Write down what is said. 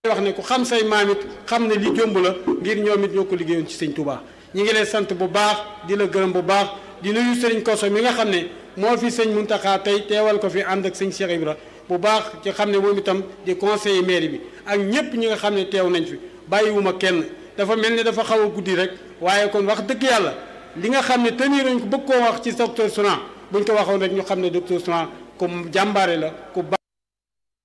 wax ne ku xam say maam it xam ne li jomb la ngir ñoom it ñoo ko liggéeyoon ci sëñ Touba ñi ngi lay sant bu baax di la gërëm bu baax di nuyu sëriñ Koso mi nga xam ne moo fi sëñ Mountakha tey teewal ko fi ànd ak sëñ Cheikh Ibra bu baax ci xam ne moom itam di conseiller mairie bi ak ñëpp ñi nga xam ne teew nañ fi bàyyiwuma kenn dafa mel ni dafa xaw a guddi rek waaye kon wax dëgg yàlla li nga xam ne tenir nañ ko bëgg koo wax ci docteur Souran buñ ko waxoon rek ñu xam ne docteur Souran ku jàmbaare la ku baax